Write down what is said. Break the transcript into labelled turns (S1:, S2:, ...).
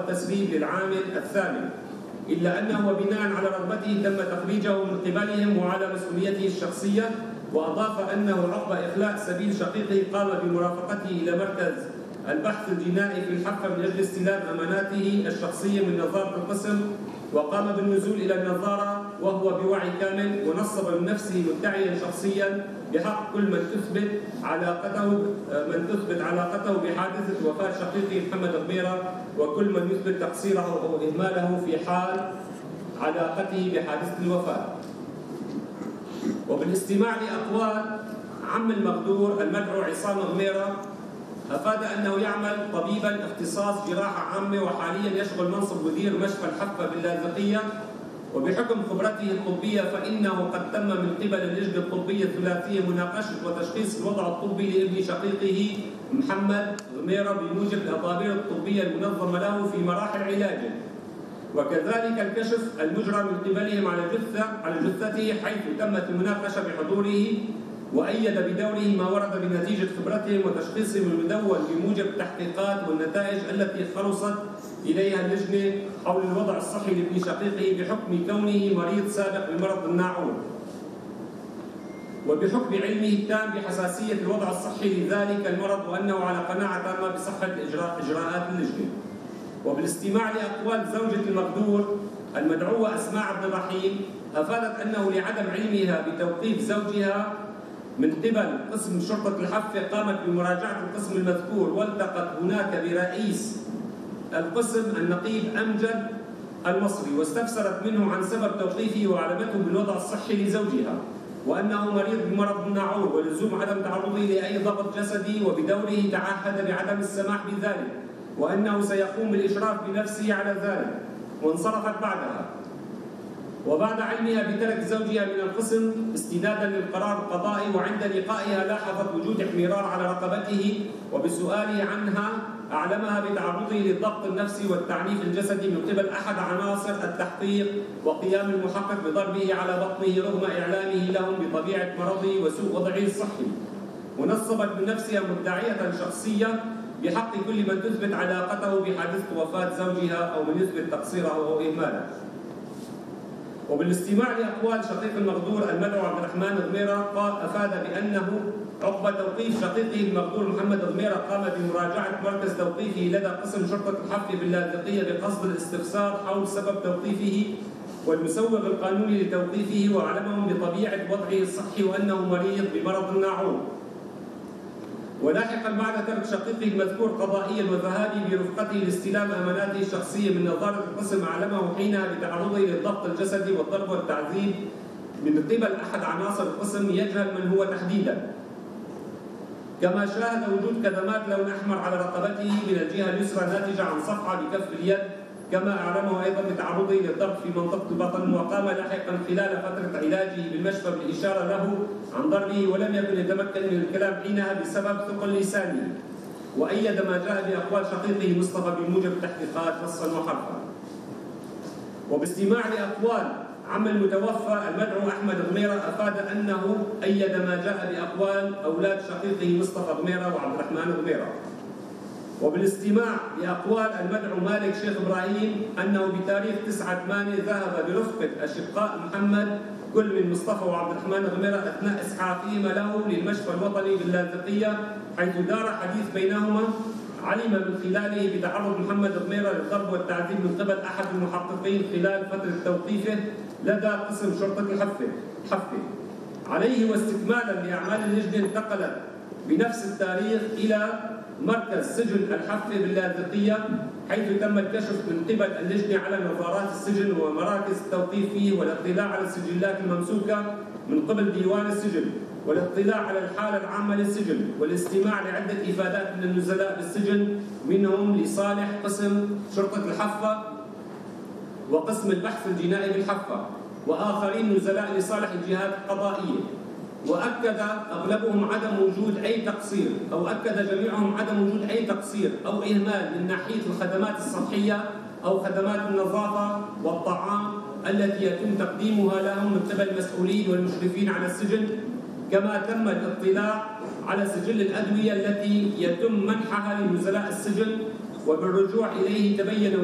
S1: والتسريب للعامل الثامن، إلا أنه بناء على رغبته تم تخريجه من قبلهم وعلى مسؤوليته الشخصية. وأضاف أنه عقب إخلاء سبيل شقيقه قام بمرافقته إلى مركز البحث الجنائي في الحفة من أجل استلام أماناته الشخصية من نظارة القسم، وقام بالنزول إلى النظارة وهو بوعي كامل، ونصب من نفسه مدعيا شخصيا بحق كل من تثبت علاقته بحادثة وفاة شقيقه محمد غميرة، وكل من يثبت تقصيره أو إهماله في حال علاقته بحادثة الوفاة. وبالاستماع لأقوال عم المغدور المدعو عصام غميرة، أفاد أنه يعمل طبيبا اختصاص جراحة عامة، وحاليا يشغل منصب مدير مشفى الحفة باللاذقية. وبحكم خبرته الطبية فإنه قد تم من قبل اللجنة الطبية الثلاثية مناقشة وتشخيص الوضع الطبي لابن شقيقه محمد غميرة بموجب الأطابير الطبية المنظمة له في مراحل علاجه، وكذلك الكشف المجرى من قبلهم على جثته، حيث تمت المناقشة بحضوره، وأيد بدوره ما ورد بنتيجة خبرتهم وتشخيصهم المدون بموجب التحقيقات والنتائج التي خلصت إليها اللجنة حول الوضع الصحي لابن شقيقه بحكم كونه مريض سابق بمرض الناعون، وبحكم علمه التام بحساسية الوضع الصحي لذلك المرض، وأنه على قناعة تامة بصحة إجراءات اللجنة. وبالاستماع لأقوال زوجة المغدور المدعوة أسماء عبد الرحيم، أفادت أنه لعدم علمها بتوقيف زوجها من قبل قسم شرطة الحفة قامت بمراجعة القسم المذكور، والتقت هناك برئيس القسم النقيب أمجد المصري، واستفسرت منه عن سبب توقيفه وعلمته بالوضع الصحي لزوجها، وأنه مريض بمرض الناعور ولزوم عدم تعرضه لأي ضغط جسدي، وبدوره تعهد بعدم السماح بذلك، وأنه سيقوم بالإشراف بنفسه على ذلك، وانصرفت بعدها. وبعد علمها بترك زوجها من القسم استنادا للقرار القضائي، وعند لقائها لاحظت وجود احمرار على رقبته، وبسؤاله عنها أعلمها بتعرضه للضغط النفسي والتعنيف الجسدي من قبل أحد عناصر التحقيق، وقيام المحقق بضربه على بطنه رغم إعلامه لهم بطبيعة مرضه وسوء وضعه الصحي. ونصبت بنفسها مدعية شخصية بحق كل من تثبت علاقته بحادثة وفاة زوجها أو من يثبت تقصيره أو إهماله. وبالاستماع لأقوال شقيق المغدور المدعو عبد الرحمن غميرة، أفاد بأنه عقب توقيف شقيقه المغدور محمد غميرة قام بمراجعة مركز توقيفه لدى قسم شرطة الحفة باللاذقية بقصد الاستفسار حول سبب توقيفه والمسوغ القانوني لتوقيفه، وأعلمهم بطبيعة وضعه الصحي وأنه مريض بمرض الناعون. ولاحقا بعد ترك شقيقه المذكور قضائيا وذهابه برفقته لاستلام اماناته الشخصيه من نظاره القسم، اعلمه حينها بتعرضه للضغط الجسدي والضرب والتعذيب من قبل احد عناصر القسم يجهل من هو تحديدا، كما شاهد وجود كدمات لون احمر على رقبته من الجهه اليسرى ناتجه عن صفعه بكف اليد، كما اعلمه ايضا بتعرضه للضرب في منطقه البطن. وقام لاحقا خلال فتره علاجه بالمشفى بالاشاره له عن ضربه، ولم يكن يتمكن من الكلام حينها بسبب ثقل لسانه. وايد ما جاء باقوال شقيقه مصطفى بموجب التحقيقات نصا وحرفا. وباستماع لاقوال عم المتوفى المدعو احمد غميره، افاد انه ايد ما جاء باقوال اولاد شقيقه مصطفى غميره وعبد الرحمن غميره. وبالاستماع لأقوال المدعو مالك شيخ إبراهيم أنه بتاريخ 9/8 ذهب برفقة أشقاء محمد كل من مصطفى وعبد الرحمن غميرة أثناء إسعافهما له للمشفى الوطني باللاذقية، حيث دار حديث بينهما علم من خلاله بتعرض محمد غميرة للضرب والتعذيب من قبل أحد المحققين خلال فترة توقيفه لدى قسم شرطة الحفة عليه. واستكمالا لأعمال اللجنة انتقلت بنفس التاريخ إلى مركز سجن الحفة باللاذقية، حيث تم الكشف من قبل اللجنة على نظارات السجن ومراكز التوقيف فيه، والاطلاع على السجلات الممسوكة من قبل ديوان السجن، والاطلاع على الحالة العامة للسجن، والاستماع لعدة إفادات من النزلاء بالسجن منهم لصالح قسم شرطة الحفة وقسم البحث الجنائي بالحفة، وآخرين نزلاء لصالح الجهات القضائية. وأكد أغلبهم عدم وجود أي تقصير، أو أكد جميعهم عدم وجود أي تقصير أو إهمال من ناحية الخدمات الصحية أو خدمات النظافة والطعام التي يتم تقديمها لهم من قبل المسؤولين والمشرفين على السجن، كما تم الاطلاع على سجل الأدوية التي يتم منحها لنزلاء السجن، وبالرجوع إليه تبين